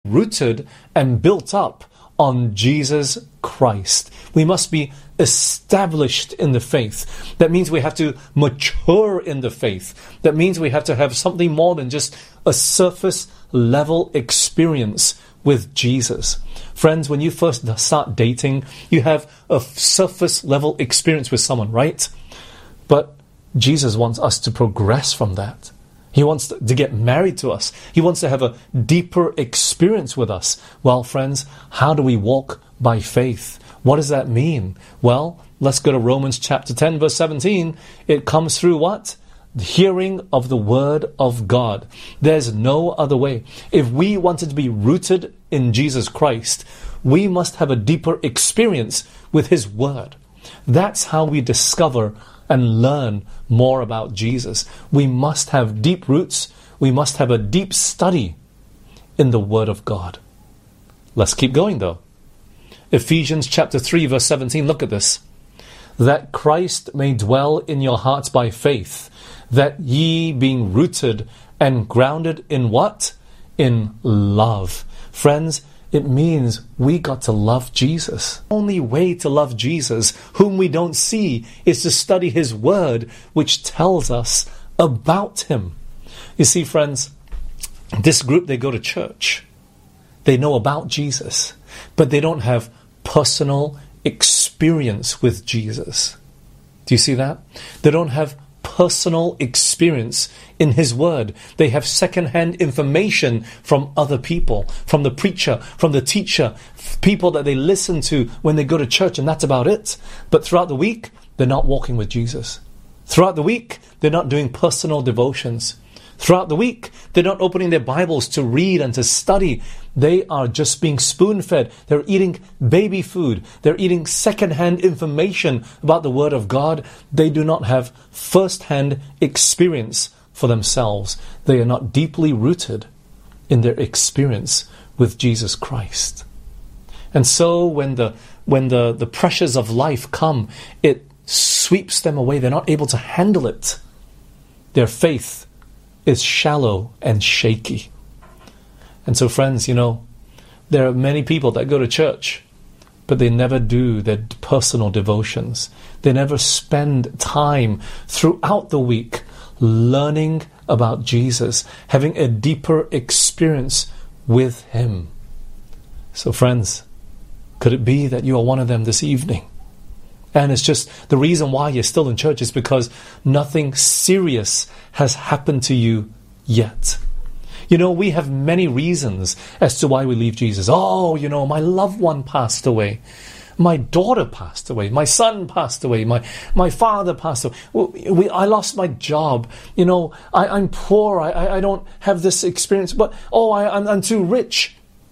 rooted and built up on Jesus Christ. We must be established in the faith. That means we have to mature in the faith. That means we have to have something more than just a surface level experience with Jesus. Friends, when you first start dating, you have a surface level experience with someone, right? But Jesus wants us to progress from that. He wants to get married to us. He wants to have a deeper experience with us. Well, friends, how do we walk by faith? What does that mean? Well, let's go to Romans chapter 10, verse 17. It comes through what? The hearing of the word of God. There's no other way. If we wanted to be rooted in Jesus Christ, we must have a deeper experience with His word. That's how we discover and learn more about Jesus. We must have deep roots. We must have a deep study in the Word of God. Let's keep going though. Ephesians chapter 3 verse 17, look at this. That Christ may dwell in your hearts by faith, that ye being rooted and grounded in what? In love. Friends, it means we got to love Jesus. The only way to love Jesus, whom we don't see, is to study His Word, which tells us about Him. You see, friends, this group, they go to church. They know about Jesus, but they don't have personal experience with Jesus. Do you see that? They don't have personal experience in His Word. They have second-hand information from other people, from the preacher, from the teacher, people that they listen to when they go to church, and that's about it. But throughout the week, they're not walking with Jesus. Throughout the week, they're not doing personal devotions. Throughout the week, they're not opening their Bibles to read and to study. They are just being spoon-fed. They're eating baby food. They're eating second-hand information about the Word of God. They do not have first-hand experience for themselves. They are not deeply rooted in their experience with Jesus Christ. And so when the pressures of life come, it sweeps them away. They're not able to handle it. Their faith is shallow and shaky. And so, friends, there are many people that go to church, but they never do their personal devotions. They never spend time throughout the week learning about Jesus, having a deeper experience with Him. So, friends, could it be that you are one of them this evening? And it's just the reason why you're still in church is because nothing serious has happened to you yet. We have many reasons as to why we leave Jesus. My loved one passed away. My daughter passed away. My son passed away. My father passed away. I lost my job. I'm poor. I don't have this experience. But, I'm too rich.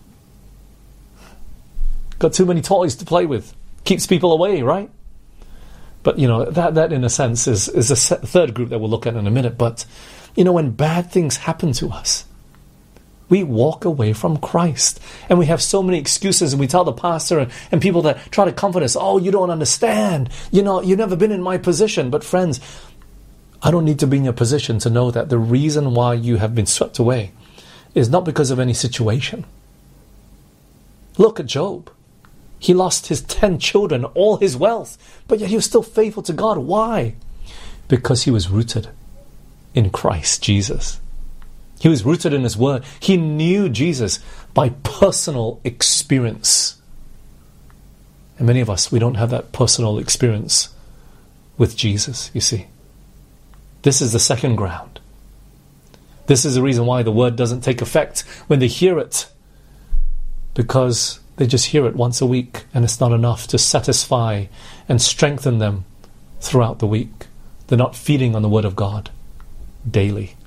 Got too many toys to play with. Keeps people away, right? But, that in a sense is a third group that we'll look at in a minute. But, when bad things happen to us, we walk away from Christ. And we have so many excuses, and we tell the pastor and people that try to comfort us, you don't understand. You've never been in my position. But friends, I don't need to be in your position to know that the reason why you have been swept away is not because of any situation. Look at Job. He lost his 10 children, all his wealth, but yet he was still faithful to God. Why? Because he was rooted in Christ Jesus. He was rooted in His Word. He knew Jesus by personal experience. And many of us, we don't have that personal experience with Jesus, you see. This is the second ground. This is the reason why the Word doesn't take effect when they hear it. Because they just hear it once a week, and it's not enough to satisfy and strengthen them throughout the week. They're not feeding on the Word of God daily.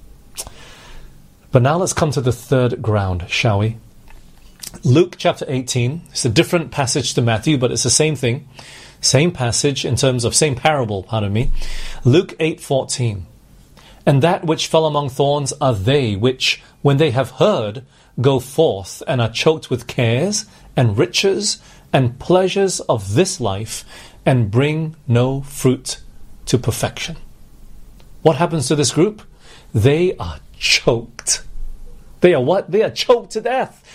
But now let's come to the third ground, shall we? Luke chapter 18. It's a different passage to Matthew, but it's the same thing. Same passage in terms of same parable, pardon me. Luke 8:14. And that which fell among thorns are they which, when they have heard, go forth and are choked with cares and riches and pleasures of this life and bring no fruit to perfection. What happens to this group? They are choked. They are what? They are choked to death.